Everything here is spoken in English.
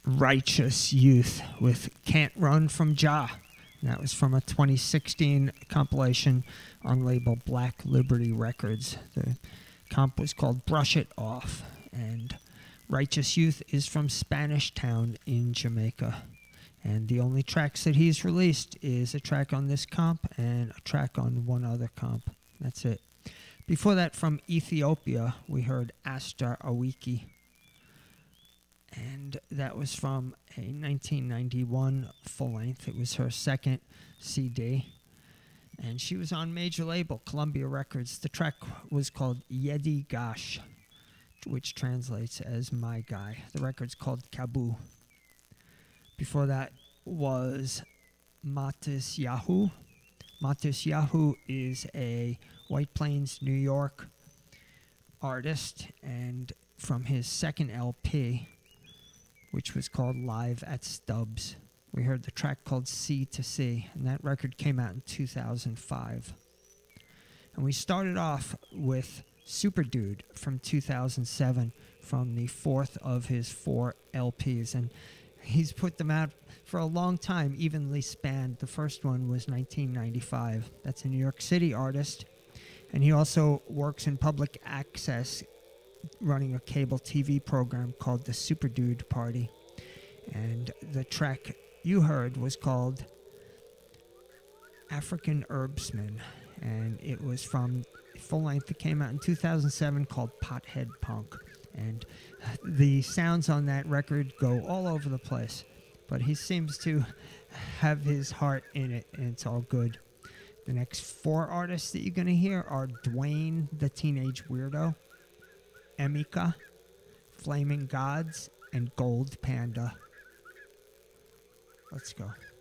Righteous Youth with Can't Run from Jah. And that was from a 2016 compilation on label Black Liberty Records. The comp was called Brush It Off. And Righteous Youth is from Spanish Town in Jamaica. And the only tracks that he's released is a track on this comp and a track on one other comp. That's it. Before that, from Ethiopia, we heard Asta Awiki. And that was from a 1991 full length. It was her second CD. And she was on major label, Columbia Records. The track was called Yedi Gash, which translates as My Guy. The record's called Kabu. Before that was Matis Yahoo. Matis Yahoo is a White Plains, New York artist. And from his second LP, which was called Live at Stubbs, we heard the track called Sea to Sea, and that record came out in 2005. And we started off with Super Dude from 2007, from the fourth of his 4 LPs, and he's put them out for a long time, evenly spanned. The first one was 1995. That's a New York City artist, and he also works in public access, running a cable TV program called The Super Dude Party. And the track you heard was called African Herbsman, and it was from full length that came out in 2007 called Pothead Punk. And the sounds on that record go all over the place, but he seems to have his heart in it, and it's all good. The next 4 artists that you're going to hear are Dwayne the Teenage Weirdo, Emika, Flaming Gods, and Gold Panda. Let's go.